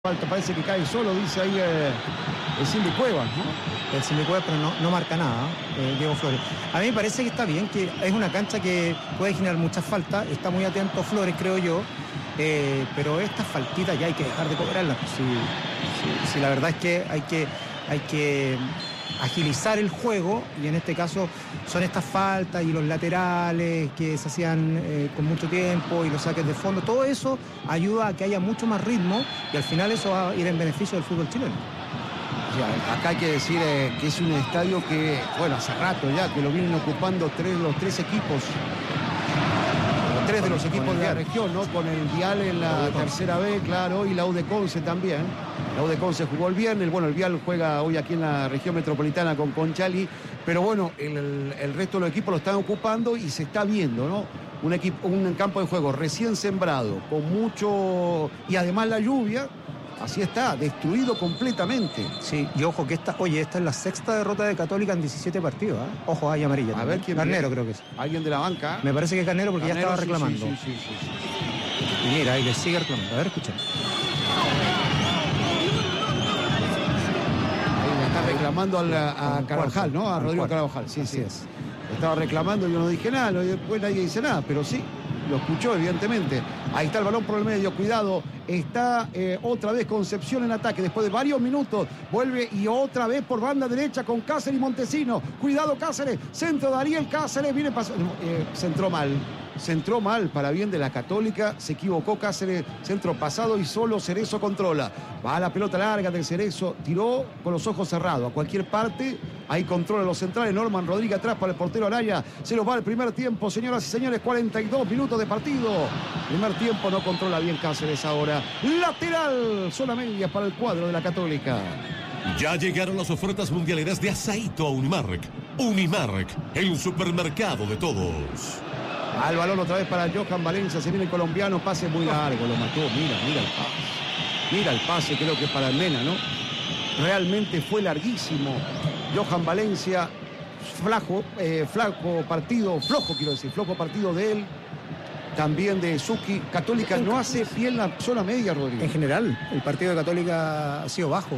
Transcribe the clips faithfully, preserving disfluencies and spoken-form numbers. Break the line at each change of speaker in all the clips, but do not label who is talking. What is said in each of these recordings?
Falta, parece que cae solo, dice ahí eh, el Cindy Cuevas, ¿no?
El Cindy Cuevas, pero no, no marca nada, eh, Diego Flores. A mí me parece que está bien, que es una cancha que puede generar muchas faltas, está muy atento Flores, creo yo, eh, pero estas faltitas ya hay que dejar de cobrarlas. Pues, si, si, si la verdad es que hay que, hay que agilizar el juego, y en este caso son estas faltas y los laterales que se hacían eh, con mucho tiempo y los saques de fondo, todo eso ayuda a que haya mucho más ritmo y al final eso va a ir en beneficio del fútbol chileno.
O sea, acá hay que decir eh, que es un estadio que, bueno, hace rato ya que lo vienen ocupando tres, los tres equipos, los tres de los equipos de la región, ¿no? Con el Vial en la tercera B, claro, y la U de Conce también. La U de Conce jugó el viernes, bueno, el Vial juega hoy aquí en la región metropolitana con Conchalí, pero bueno, el, el, el resto de los equipos lo están ocupando y se está viendo, ¿no? Un, equipo, un campo de juego recién sembrado, con mucho... y además la lluvia, así está, destruido completamente.
Sí, y ojo que esta, oye, esta es la sexta derrota de Católica en diecisiete partidos, ¿eh? Ojo, hay amarilla.
A también. Ver quién
Carnero
viene.
Creo que es.
Alguien de la banca.
Me parece que es Carnero porque
Carnero,
ya estaba reclamando.
Sí, sí, sí, sí, sí.
Y mira, ahí le sigue reclamando. A ver, escuchen.
Está reclamando a, la, a Carvajal, ¿no? A Rodrigo Carvajal, sí,
Así
sí.
es.
Estaba reclamando, yo no dije nada, después nadie dice nada, pero sí, lo escuchó evidentemente. Ahí está el balón por el medio, cuidado, está eh, otra vez Concepción en ataque, después de varios minutos, vuelve y otra vez por banda derecha con Cáceres y Montesino. Cuidado Cáceres, centro de Ariel Cáceres, viene pasando, eh, centró mal. Centró mal para bien de la Católica, se equivocó Cáceres, centro pasado y solo Cerezo controla. Va a la pelota larga del Cerezo, tiró con los ojos cerrados a cualquier parte, ahí controla los centrales, Norman Rodríguez atrás para el portero Araya, se nos va el primer tiempo, señoras y señores, cuarenta y dos minutos de partido. Primer tiempo, no controla bien Cáceres ahora. Lateral, zona media para el cuadro de la Católica.
Ya llegaron las ofertas mundialeras de Asaito a Unimark. Unimark, el supermercado de todos.
Al balón otra vez para Johan Valencia, se viene el colombiano, pase muy largo, lo mató, mira, mira el pase. Mira el pase, creo que es para el Mena, ¿no? Realmente fue larguísimo. Johan Valencia, flaco, eh, flaco partido, flojo quiero decir, flojo partido de él. También de Suki. Católica no hace pie en la zona media, Rodrigo.
En general, el partido de Católica ha sido bajo.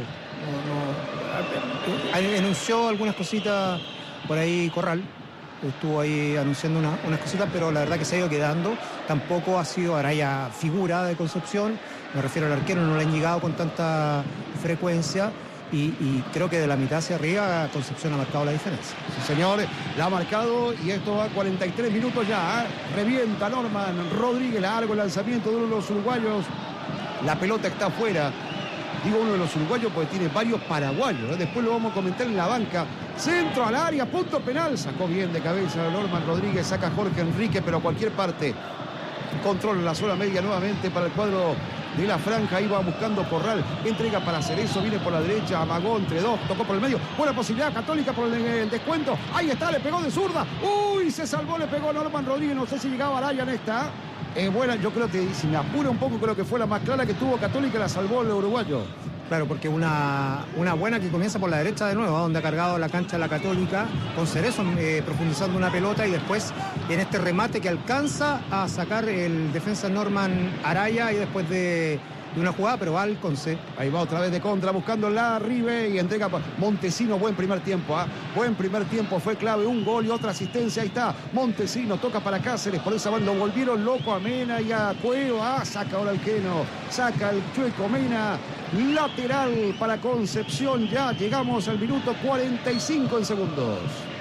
No, no, anunció algunas cositas por ahí Corral. Estuvo ahí anunciando una, unas cositas, pero la verdad que se ha ido quedando. Tampoco ha sido Araya figura de Concepción. Me refiero al arquero, no le han llegado con tanta frecuencia. Y, y creo que de la mitad hacia arriba Concepción ha marcado la diferencia.
Sí, señores, la ha marcado y esto va a cuarenta y tres minutos ya. ¿eh? Revienta Norman Rodríguez, largo el lanzamiento de uno de los uruguayos. La pelota está afuera. Digo uno de los uruguayos porque tiene varios paraguayos. ¿eh? Después lo vamos a comentar en la banca. Centro al área, punto penal. Sacó bien de cabeza Norman Rodríguez, saca Jorge Enrique, pero a cualquier parte. Controla la zona media nuevamente para el cuadro de la franja. Ahí va buscando Corral. Entrega para Cerezo, viene por la derecha, amagó entre dos, tocó por el medio. Buena posibilidad Católica por el, el descuento. Ahí está, le pegó de zurda. Uy, se salvó, le pegó Norman Rodríguez. No sé si llegaba Araya en esta. Es buena, yo creo que si me apura un poco, creo que fue la más clara que tuvo Católica, la salvó el uruguayo.
Claro, porque una, una buena que comienza por la derecha de nuevo, donde ha cargado la cancha la Católica, con Cerezo eh, profundizando una pelota y después en este remate que alcanza a sacar el defensa Norman Araya y después de, de una jugada, pero va al Conce.
Ahí va otra vez de contra, buscando la Rive y entrega Montesino, buen primer tiempo, ¿eh? Buen primer tiempo, fue clave, un gol y otra asistencia, ahí está, Montesino, toca para Cáceres, por esa banda volvieron loco a Mena y a Cueva, ah, saca ahora el Queno, saca el Chueco Mena. Lateral para Concepción, ya llegamos al minuto cuarenta y cinco en segundos.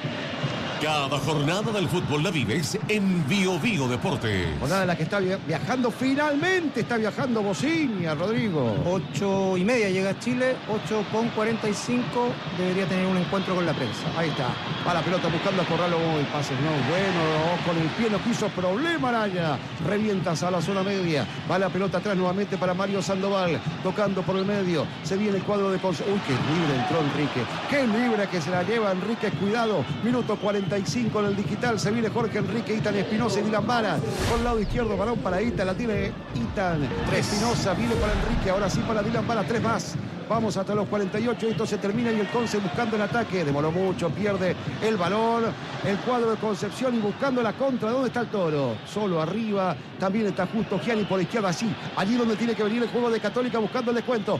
Cada jornada del fútbol la vives en Bio Bio Deportes.
Jornada en la que está viajando, finalmente está viajando Bociña, Rodrigo.
Ocho y media llega a Chile, ocho con cuarenta y cinco, debería tener un encuentro con la prensa.
Ahí está, va la pelota buscando a Corral, oh, el pase no, bueno, con el pie no quiso problema Araya, revientas a la zona media, va la pelota atrás nuevamente para Mario Sandoval, tocando por el medio, se viene el cuadro de Concepción. Uy, qué libre entró Enrique, qué libre que se la lleva Enrique, cuidado, minuto cuarenta y cinco en el digital, se viene Jorge Enrique, Itan Espinosa y Dylan Vara, por el lado izquierdo, balón para Itan, la tiene Itan, Espinosa, viene para Enrique, ahora sí para Dylan Vara, tres más. Vamos hasta los cuarenta y ocho, esto se termina y el Conce buscando el ataque, demoró mucho, pierde el balón, el cuadro de Concepción y buscando la contra. ¿Dónde está el Toro? Solo arriba, también está justo Gianni por la izquierda, sí, allí donde tiene que venir el juego de Católica buscando el descuento.